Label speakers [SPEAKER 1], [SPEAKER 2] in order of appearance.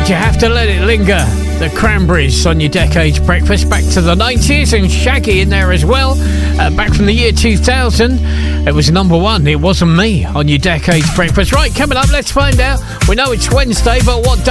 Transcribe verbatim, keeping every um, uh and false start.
[SPEAKER 1] You have to let it linger. The Cranberries on your Decades Breakfast. Back to the nineties and Shaggy in there as well. Uh, back from the year two thousand. It was number one. It Wasn't Me on your Decades Breakfast. Right, coming up, let's find out. We know it's Wednesday, but what